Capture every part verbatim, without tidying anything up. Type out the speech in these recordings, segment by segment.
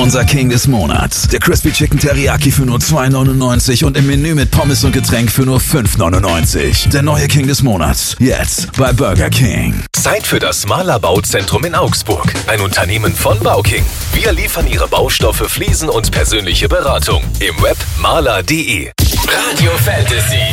Unser King des Monats. Der Crispy Chicken Teriyaki für nur zwei neunundneunzig und im Menü mit Pommes und Getränk für nur fünf neunundneunzig. Der neue King des Monats. Jetzt bei Burger King. Zeit für das Mahler Bauzentrum in Augsburg. Ein Unternehmen von Bauking. Wir liefern Ihre Baustoffe, Fliesen und persönliche Beratung. Im Web mahler punkt de. Radio Fantasy.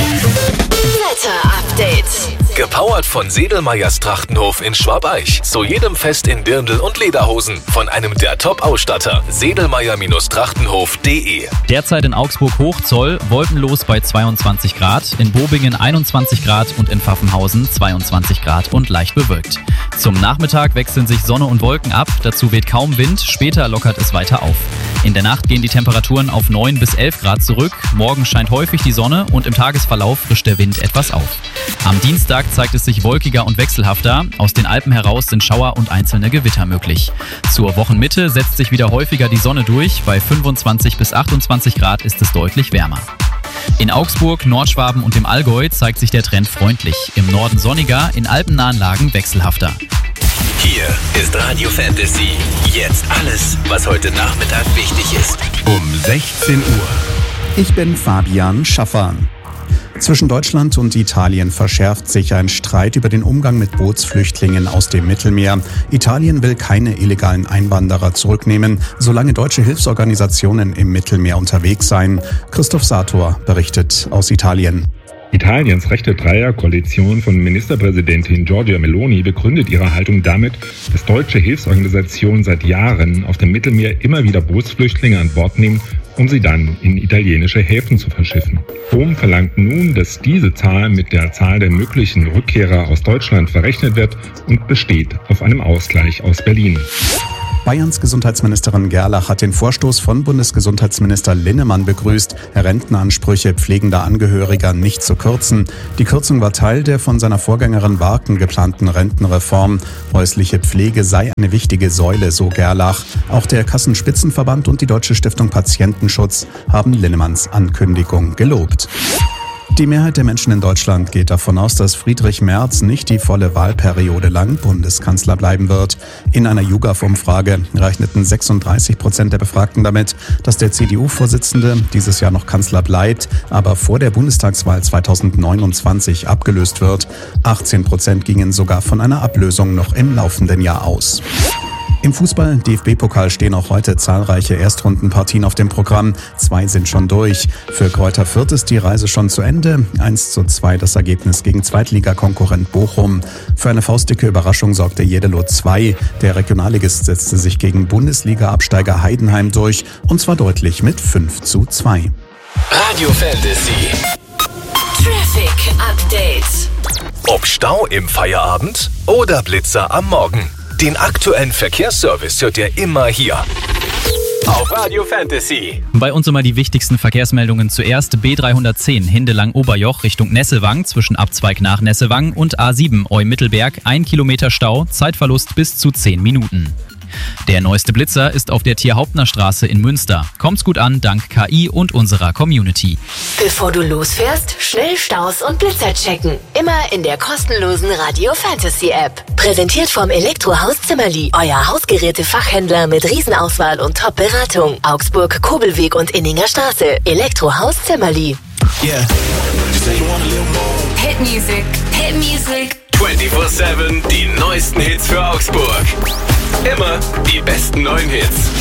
Wetter-Update. Gepowert von Sedelmeyers Trachtenhof in Schwabeich. Zu jedem Fest in Dirndl und Lederhosen. Von einem der Top-Ausstatter. sedelmeyer Trachtenhof punkt de. Derzeit in Augsburg Hochzoll, wolkenlos bei zweiundzwanzig Grad, in Bobingen einundzwanzig Grad und in Pfaffenhausen zweiundzwanzig Grad und leicht bewölkt. Zum Nachmittag wechseln sich Sonne und Wolken ab, dazu weht kaum Wind, später lockert es weiter auf. In der Nacht gehen die Temperaturen auf neun bis elf Grad zurück, morgen scheint häufig die Sonne und im Tagesverlauf frischt der Wind etwas auf. Am Dienstag zeigt es sich wolkiger und wechselhafter, aus den Alpen heraus sind Schauer und einzelne Gewitter möglich. Zur Wochenmitte setzt sich wieder häufiger die Sonne durch, bei fünfundzwanzig bis achtundzwanzig Grad ist es deutlich wärmer. In Augsburg, Nordschwaben und dem Allgäu zeigt sich der Trend freundlich, im Norden sonniger, in alpennahen Lagen wechselhafter. Hier ist Radio Fantasy. Jetzt alles, was heute Nachmittag wichtig ist. Um sechzehn Uhr. Ich bin Fabian Schaffer. Zwischen Deutschland und Italien verschärft sich ein Streit über den Umgang mit Bootsflüchtlingen aus dem Mittelmeer. Italien will keine illegalen Einwanderer zurücknehmen, solange deutsche Hilfsorganisationen im Mittelmeer unterwegs seien. Christoph Sator berichtet aus Italien. Italiens rechte Dreierkoalition von Ministerpräsidentin Giorgia Meloni begründet ihre Haltung damit, dass deutsche Hilfsorganisationen seit Jahren auf dem Mittelmeer immer wieder Bootsflüchtlinge an Bord nehmen, um sie dann in italienische Häfen zu verschiffen. Rom verlangt nun, dass diese Zahl mit der Zahl der möglichen Rückkehrer aus Deutschland verrechnet wird und besteht auf einem Ausgleich aus Berlin. Bayerns Gesundheitsministerin Gerlach hat den Vorstoß von Bundesgesundheitsminister Linnemann begrüßt, Rentenansprüche pflegender Angehöriger nicht zu kürzen. Die Kürzung war Teil der von seiner Vorgängerin Warken geplanten Rentenreform. Häusliche Pflege sei eine wichtige Säule, so Gerlach. Auch der Kassenspitzenverband und die Deutsche Stiftung Patientenschutz haben Linnemanns Ankündigung gelobt. Die Mehrheit der Menschen in Deutschland geht davon aus, dass Friedrich Merz nicht die volle Wahlperiode lang Bundeskanzler bleiben wird. In einer YouGov-Umfrage rechneten sechsunddreißig Prozent der Befragten damit, dass der C D U-Vorsitzende dieses Jahr noch Kanzler bleibt, aber vor der Bundestagswahl zweitausendneunundzwanzig abgelöst wird. achtzehn Prozent gingen sogar von einer Ablösung noch im laufenden Jahr aus. Im Fußball-D F B-Pokal stehen auch heute zahlreiche Erstrundenpartien auf dem Programm. Zwei sind schon durch. Für Greuther Fürth ist die Reise schon zu Ende. eins zu zwei das Ergebnis gegen Zweitligakonkurrent Bochum. Für eine faustdicke Überraschung sorgte Jeddelo zwei. Der Regionalligist setzte sich gegen Bundesliga-Absteiger Heidenheim durch, und zwar deutlich mit fünf zu zwei. Radio Fantasy. Traffic Update. Ob Stau im Feierabend oder Blitzer am Morgen. Den aktuellen Verkehrsservice hört ihr immer hier auf Radio Fantasy. Bei uns immer die wichtigsten Verkehrsmeldungen zuerst. B dreihundertzehn Hindelang-Oberjoch Richtung Nesselwang zwischen Abzweig nach Nesselwang und A sieben Eu-Mittelberg. Ein Kilometer Stau, Zeitverlust bis zu zehn Minuten. Der neueste Blitzer ist auf der Tierhauptnerstraße in Münster. Kommt's gut an, dank K I und unserer Community. Bevor du losfährst, schnell Staus und Blitzer checken. Immer in der kostenlosen Radio Fantasy App. Präsentiert vom Elektrohaus Zimmerli. Euer Hausgeräte-Fachhändler mit Riesenauswahl und Top-Beratung. Augsburg, Kobelweg und Inninger Straße. Elektrohaus Zimmerli. Yeah. Hit Music. Hit Music. vierundzwanzig sieben, die neuesten Hits für Augsburg. Immer die besten neuen Hits.